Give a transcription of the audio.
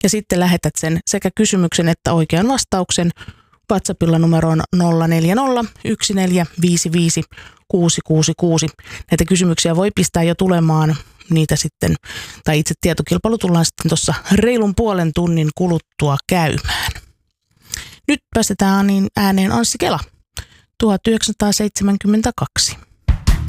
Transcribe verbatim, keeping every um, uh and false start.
ja sitten lähetät sen sekä kysymyksen että oikean vastauksen WhatsAppilla numeroon nolla neljä nolla yksi neljä viisi viisi kuusi kuusi kuusi. Näitä kysymyksiä voi pistää jo tulemaan niitä sitten, tai itse tietokilpailu tullaan sitten tuossa reilun puolen tunnin kuluttua käymään. Nyt päästetään ääneen Anssi Kela, tuhatyhdeksänsataaseitsemänkymmentäkaksi.